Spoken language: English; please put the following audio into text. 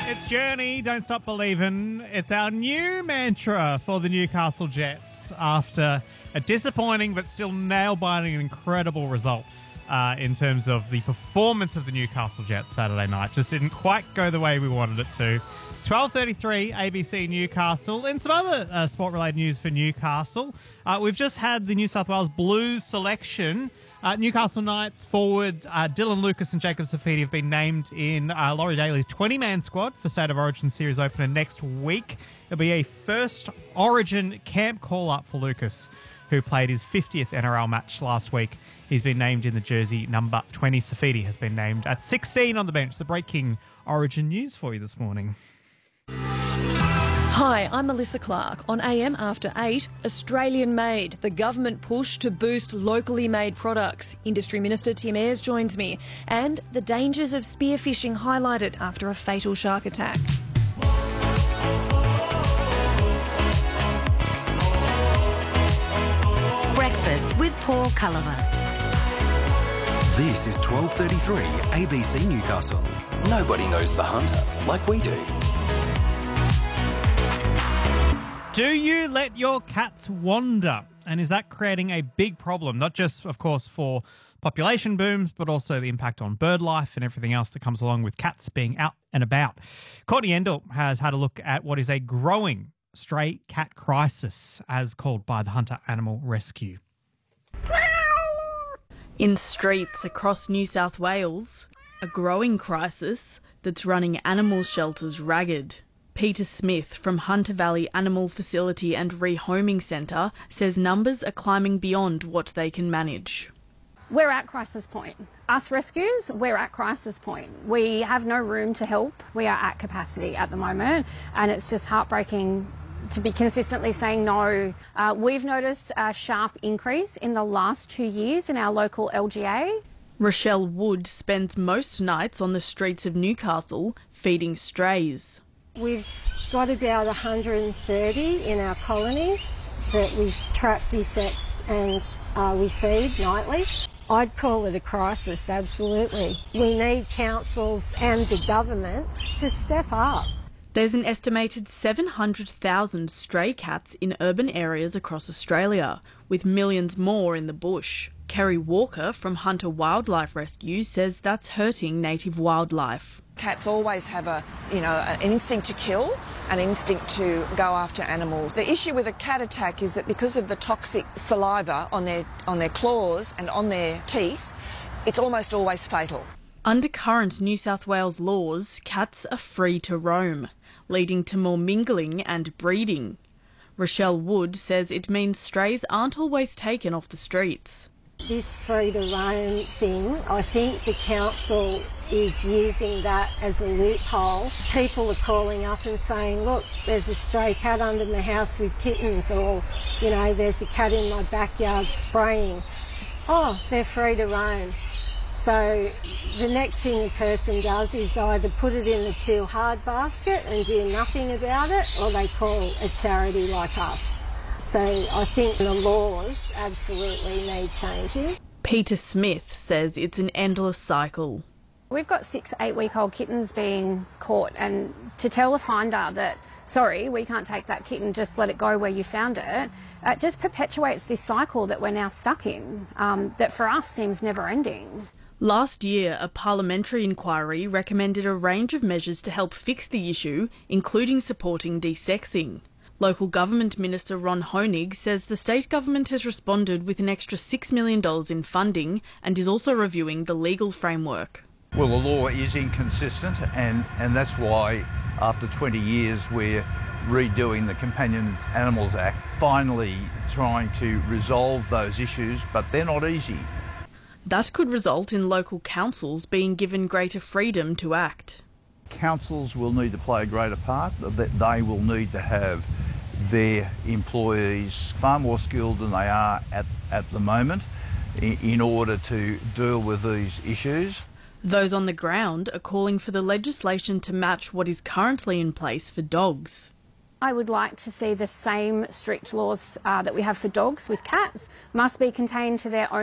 It's Journey, Don't Stop Believin'. It's our new mantra for the Newcastle Jets after a disappointing but still nail-biting and incredible result in terms of the performance of the Newcastle Jets Saturday night. Just didn't quite go the way we wanted it to. 12:33 ABC Newcastle. And some other sport-related news for Newcastle. We've just had the New South Wales Blues selection. Newcastle Knights forward Dylan Lucas and Jacob Safidi have been named in Laurie Daly's 20-man squad for State of Origin Series opener next week. It'll be a first Origin camp call-up for Lucas, who played his 50th NRL match last week. He's been named in the jersey number 20. Safidi has been named at 16 on the bench. The breaking Origin news for you this morning. Hi, I'm Melissa Clark. On AM After 8, Australian made, the government push to boost locally made products. Industry Minister Tim Ayres joins me. And the dangers of spearfishing highlighted after a fatal shark attack. Breakfast with Paul Culliver. This is 12:33 ABC Newcastle. Nobody knows the Hunter like we do. Do you let your cats wander? And is that creating a big problem? Not just, of course, for population booms, but also the impact on bird life and everything else that comes along with cats being out and about. Courtney Endell has had a look at what is a growing stray cat crisis, as called by the Hunter Animal Rescue. In streets across New South Wales, a growing crisis that's running animal shelters ragged. Peter Smith from Hunter Valley Animal Facility and Rehoming Centre says numbers are climbing beyond what they can manage. We're at crisis point. Us rescues, we're at crisis point. We have no room to help. We are at capacity at the moment, and it's just heartbreaking to be consistently saying no. We've noticed a sharp increase in the last 2 years in our local LGA. Rochelle Wood spends most nights on the streets of Newcastle feeding strays. We've got about 130 in our colonies that we've trapped, desexed and we feed nightly. I'd call it a crisis, absolutely. We need councils and the government to step up. There's an estimated 700,000 stray cats in urban areas across Australia, with millions more in the bush. Kerry Walker from Hunter Wildlife Rescue says that's hurting native wildlife. Cats always have an instinct to kill, an instinct to go after animals. The issue with a cat attack is that because of the toxic saliva on their claws and on their teeth, it's almost always fatal. Under current New South Wales laws, cats are free to roam, leading to more mingling and breeding. Rochelle Wood says it means strays aren't always taken off the streets. This free to roam thing, I think the council is using that as a loophole. People are calling up and saying, look, there's a stray cat under my house with kittens, or, there's a cat in my backyard spraying. Oh, they're free to roam. So the next thing a person does is either put it in the too hard basket and do nothing about it, or they call a charity like us. So I think the laws absolutely need changing. Peter Smith says it's an endless cycle. We've got 6 8-week-old kittens being caught, and to tell a finder that, sorry, we can't take that kitten, just let it go where you found it, it just perpetuates this cycle that we're now stuck in, that for us seems never ending. Last year, a parliamentary inquiry recommended a range of measures to help fix the issue, including supporting desexing. Local Government Minister Ron Honig says the state government has responded with an extra $6 million in funding and is also reviewing the legal framework. Well, the law is inconsistent, and that's why after 20 years we're redoing the Companion Animals Act, finally trying to resolve those issues, but they're not easy. That could result in local councils being given greater freedom to act. Councils will need to play a greater part. They will need to have their employees far more skilled than they are at the moment in order to deal with these issues. Those on the ground are calling for the legislation to match what is currently in place for dogs. I would like to see the same strict laws that we have for dogs with cats must be contained to their own